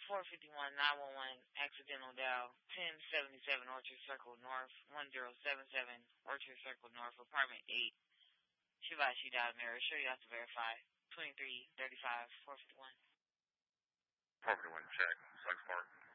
451 911 accidental dial 1077 Orchard Circle North 1077 Orchard Circle North apartment 8. Shivashi dial mirror. Sure you have to verify. 2335 451. 451 check. Sucks Park.